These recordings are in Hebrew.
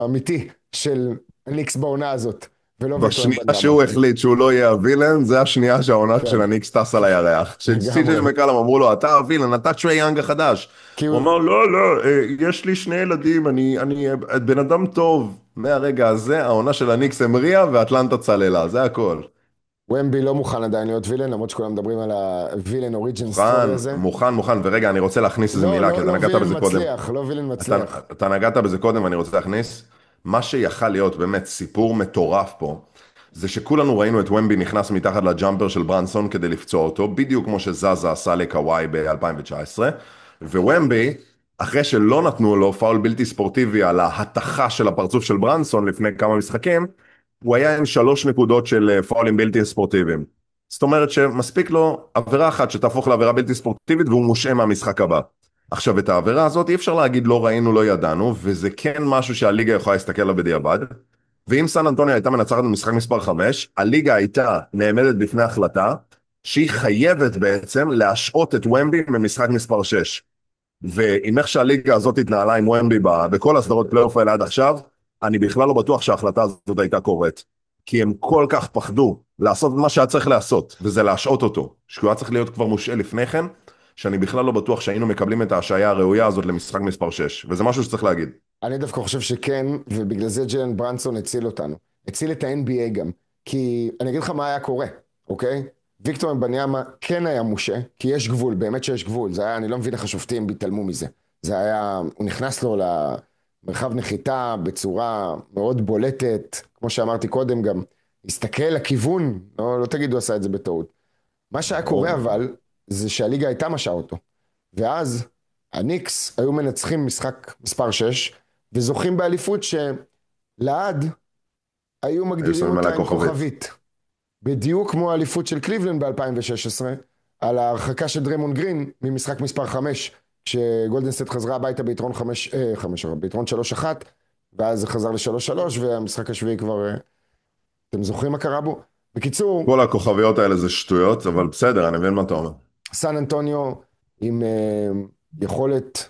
אמיתי של הניקס בעונה הזאת, ולא ויקטור בשנייה אמבניאמה. שהוא החליט שהוא לא יהיה הווילן, זה השנייה שהעונה כן, של הניקס טס על הירח. כשסי.ג'יי לגמרי. מקלם אמרו לו, אתה הווילן, אתה טרי יאנג החדש. כי הוא הוא, אמר, לא, לא, יש לי שני ילדים, אני בן אדם טוב. מהרגע הזה, העונה של הניקס המריאה ואטלנטה צללה, זה הכל. ומבי לא מוכן עדיין להיות וילן, למרות שכולם מדברים על הווילן אוריג'ין סטורי מוכן, הזה. מוכן, מוכן, ורגע, אני רוצה להכניס איזה לא, מילה, כי לא, אתה לא נגעת וילן בזה קודם. מצליח, לא וילן אתה, מצליח. אתה נגעת בזה קודם ואני רוצה להכניס, מה שיכל להיות באמת סיפור מטורף פה, זה שכולנו ראינו את ומבי נכנס מתחת לג'אמפר של ברנסון כדי לפצוע אותו, בדיוק כמו שזאזה עשה לקוואי ב-2019, ווומבי, אחרי שלא נתנו לו פאול בלתי ספורטיבי על ההתחה של הפרצוף של ברנסון לפני כמה משחקים, הוא היה עם 3 נקודות של פאולים בלתי ספורטיביים. זאת אומרת שמספיק לו עבירה אחת שתהפוך לעבירה בלתי ספורטיבית והוא מושעה מהמשחק הבא. עכשיו, את העבירה הזאת אי אפשר להגיד לא ראינו, לא ידענו, וזה כן משהו שהליגה יכולה להסתכל עליו בדיעבד. ואם סן אנטוניו הייתה מנצחת במשחק מספר 5, הליגה הייתה נעמדת בפני החלטה שהיא חייבת בעצם להשעות את ומבי ממשחק מספר 6. ועם איך שהליגה הזאת התנהלה עם ומבי בכל הסדרות פלייאוף האלה עד עכשיו, אני בכלל לא בטוח שההחלטה הזאת הייתה קורית. כי הם כל כך פחדו לעשות מה שהיה צריך לעשות, וזה להשעות אותו, שהוא היה צריך להיות כבר מושעה לפני כן, שאני בכלל לא בטוח שהיינו מקבלים את ההשעיה הראויה הזאת למשחק מספר 6, וזה משהו שצריך להגיד. אני דווקא חושב שכן, ובגלל זה ג'יילן ברנסון הציל אותנו. הציל את ה-NBA גם. כי אני אגיד לך מה היה קורה, אוקיי? ויקטור אמבניאמה כן היה מושה, כי יש גבול, באמת שיש גבול. זה היה, אני לא מבין איך השופטים התעלמו מזה. זה היה, הוא נכנס לו למרחב נחיתה בצורה מאוד בולטת, כמו שאמרתי קודם גם, הסתכל לכיוון, לא תגידו עשה את זה בטעות. מה שהיה קורה ברור. אבל, זה שהליגה הייתה משעה אותו. ואז הניקס היו מנצחים משחק מספר 6, וזוכים באליפות שלעד היו היו מגדירים שמים אותה עליה עם כוכבית. כוכבית. בדיוק כמו האליפות של קליבלנד ב-2016, על ההרחקה של דריימון גרין ממשחק מספר 5, כשגולדן סטייט חזרה הביתה ביתרון 5, ביתרון 3-1, ואז זה חזר ל-3-3, והמשחק השביעי כבר, אתם זוכרים מה קרה בו? בקיצור, כל הכוכביות האלה זה שטויות, אבל בסדר, אני מבין מה אתה אומר. סן אנטוניו עם יכולת,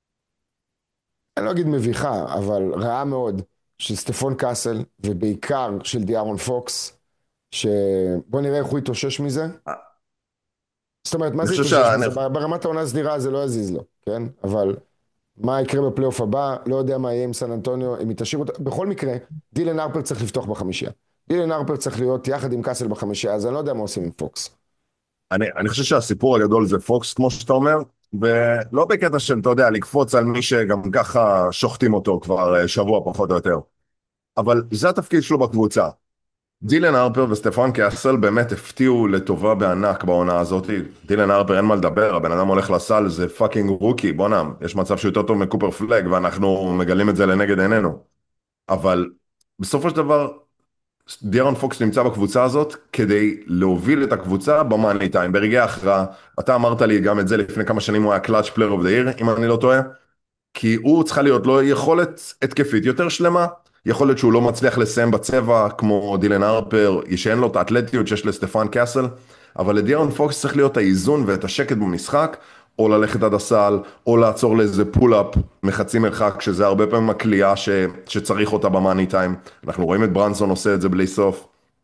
אני לא אגיד מביכה, אבל רעה מאוד, של סטפון קאסל, ובעיקר של דיארון פוקס, שבוא נראה איך הוא יתאושש מזה. זאת אומרת, מה אני זה חושב יתאושש שאני... מזה? ברמת העונה הסדירה זה לא יזיז לו, כן? אבל מה יקרה בפלייאוף הבא, לא יודע מה יהיה עם סן אנטוניו, אם יתשאירו אותה. בכל מקרה, דילן הרפר צריך לפתוח בחמישייה. דילן הרפר צריך להיות יחד עם קאסל בחמישייה, אז אני לא יודע מה עושים עם פוקס. אני חושב שהסיפור הגדול זה פוקס, כמו שאתה אומר, ולא בקטע של, אתה יודע, לקפוץ על מי שגם ככה שוחטים אותו כבר שבוע פחות או יותר. אבל זה התפקיד שלו בקבוצה. דילן הרפר וסטפן קאסל באמת הפתיעו לטובה בענק בעונה הזאת. דילן הרפר אין מה לדבר, הבן אדם הולך לסל, זה פאקינג רוקי, בוא'נה, יש מצב שהוא יותר טוב מקופר פלג, ואנחנו מגלים את זה לנגד עינינו. אבל בסופו של דבר, דיארון פוקס נמצא בקבוצה הזאת כדי להוביל את הקבוצה במאני טיים, ברגעי ההכרעה. אתה אמרת לי גם את זה לפני כמה שנים, הוא היה קלאץ' פלייר אוף דה עיר, אם אני לא טועה. כי הוא צריכה להיות לו יכולת התקפית יותר שלמה, יכול להיות שהוא לא מצליח לסיים בצבע כמו דילן הרפר, שאין לו את האתלטיות שיש לסטפן קאסל, אבל לדיארון פוקס צריך להיות האיזון ואת השקט במשחק, או ללכת עד הסל, או לעצור לאיזה פול-אפ מחצי מרחק, שזה הרבה פעמים הקליעה שצריך אותה במאני טיים. אנחנו רואים את ברנסון עושה את זה בלי סוף,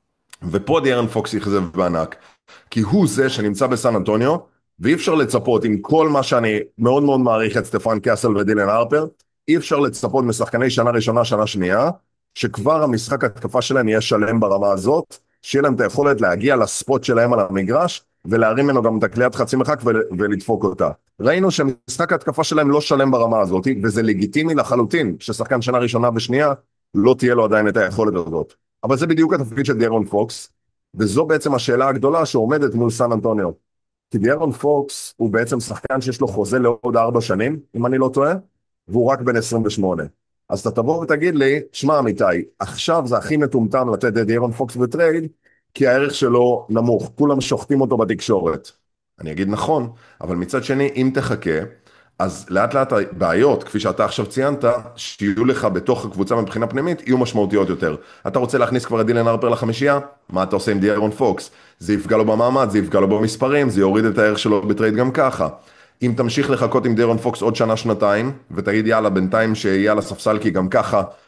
ופה דיארון פוקס יחזב בענק, כי הוא זה שנמצא בסן אנטוניו, ואי אפשר לצפות עם כל מה שאני מאוד מאוד מעריך את סטפן קאסל ודילן הרפר, אי אפשר לצפות משחקני שנה ראשונה, שנה שנייה, שכבר המשחק התקפה שלהם יהיה שלם ברמה הזאת, שיהיה להם את היכולת להגיע לספוט שלהם על המגרש, ולהרים ממנו גם את הקליעת חצי מרחק ולדפוק אותה. ראינו שמשחק התקפה שלהם לא שלם ברמה הזאת, וזה לגיטימי לחלוטין, ששחקן שנה ראשונה ושנייה, לא תהיה לו עדיין את היכולת הזאת. אבל זה בדיוק התפקיד של דיארון פוקס, וזו בעצם השאלה הגדולה שעומדת מול סן אנטוניו. כי דיארון פוקס הוא בעצם שחקן שיש לו חוזה לעוד 4 שנים, אם אני לא טועה, והוא רק בן 28. אז אתה תבוא ותגיד לי, שמע אמיתי, עכשיו זה הכי מטומטם לתת את דיארון פוקס בטרייד, כי הערך שלו נמוך, כולם שוחטים אותו בתקשורת. אני אגיד נכון, אבל מצד שני, אם תחכה, אז לאט לאט הבעיות, כפי שאתה עכשיו ציינת, שיהיו לך בתוך הקבוצה מבחינה פנימית, יהיו משמעותיות יותר. אתה רוצה להכניס כבר את דילן הרפר לחמישייה? מה אתה עושה עם דיארון פוקס? זה יפגע לו במעמד, זה יפגע לו במספרים, זה יוריד את הערך שלו בטרייד גם ככה. אם תמשיך לחכות עם דיארון פוקס עוד שנה, שנתיים, ותגיד יאללה, בינתיים שיהיה על הספסל, כי גם ככה